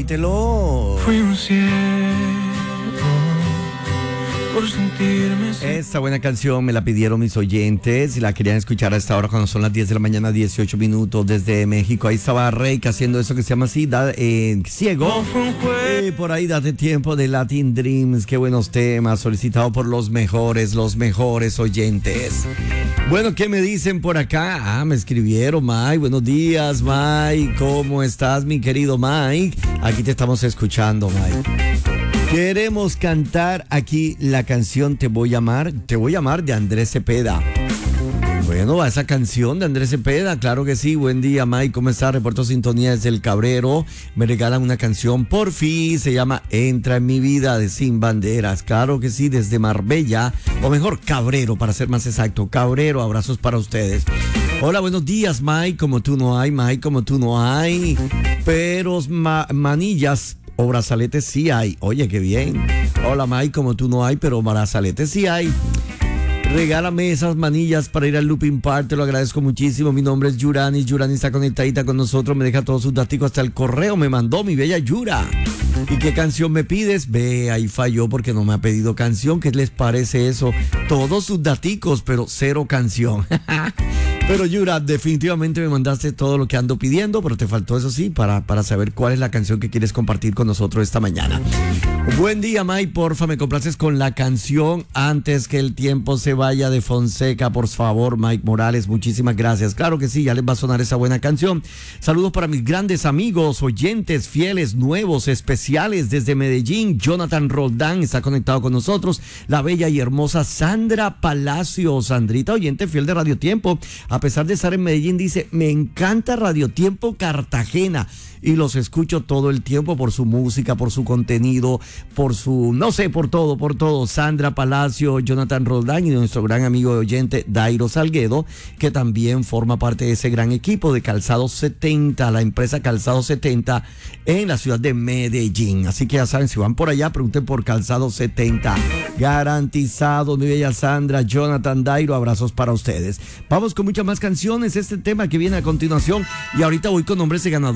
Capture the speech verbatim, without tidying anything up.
cántelo. Fui un ciego por sentirme. Esta buena canción me la pidieron mis oyentes y la querían escuchar a esta hora cuando son las diez de la mañana, dieciocho minutos desde México. Ahí estaba Reik haciendo eso que se llama así, da, eh, ciego. Y por ahí date tiempo de Latin Dreams. Qué buenos temas, solicitado por los mejores, los mejores oyentes. Bueno, ¿qué me dicen por acá? Ah, me escribieron, Mike. Buenos días, Mike. ¿Cómo estás, mi querido Mike? Aquí te estamos escuchando, Mike. Queremos cantar aquí la canción Te Voy a Amar, Te Voy a Amar de Andrés Cepeda. Bueno, esa canción de Andrés Cepeda, claro que sí. Buen día, Mike, ¿cómo estás? Reporto sintonía desde El Cabrero. Me regalan una canción, por fin, se llama Entra en mi vida de Sin Banderas. Claro que sí, desde Marbella, o mejor, Cabrero, para ser más exacto. Cabrero, abrazos para ustedes. Hola, buenos días, Mike, como tú no hay, Mike, como tú no hay. Pero ma- manillas o brazaletes sí hay. Oye, qué bien. Hola, Mike, como tú no hay, pero brazaletes sí hay. Regálame esas manillas para ir al Looping Park, te lo agradezco muchísimo. Mi nombre es Yurani, Yurani está conectadita con nosotros, me deja todos sus datos hasta el correo, me mandó mi bella Yura. ¿Y qué canción me pides? Ve, ahí falló porque no me ha pedido canción. ¿Qué les parece eso? Todos sus daticos, pero cero canción. Pero Yura, definitivamente me mandaste todo lo que ando pidiendo, pero te faltó eso sí, para, para saber cuál es la canción que quieres compartir con nosotros esta mañana. Buen día, Mike, porfa, me complaces con la canción Antes que el tiempo se vaya de Fonseca, por favor, Mike Morales, muchísimas gracias. Claro que sí, ya les va a sonar esa buena canción. Saludos para mis grandes amigos, oyentes, fieles, nuevos, especiales desde Medellín. Jonathan Roldán está conectado con nosotros. La bella y hermosa Sandra Palacio, Sandrita, oyente fiel de Radio Tiempo. A pesar de estar en Medellín, dice, me encanta Radio Tiempo Cartagena y los escucho todo el tiempo por su música, por su contenido, por su, no sé, por todo, por todo. Sandra Palacio, Jonathan Roldán y nuestro gran amigo de oyente Dairo Salguedo, que también forma parte de ese gran equipo de Calzado setenta, la empresa Calzado setenta en la ciudad de Medellín. Así que ya saben, si van por allá, pregunten por Calzado setenta. Garantizado, mi bella Sandra, Jonathan, Dairo, abrazos para ustedes. Vamos con muchas más canciones, este tema que viene a continuación, y ahorita voy con nombres de ganadores.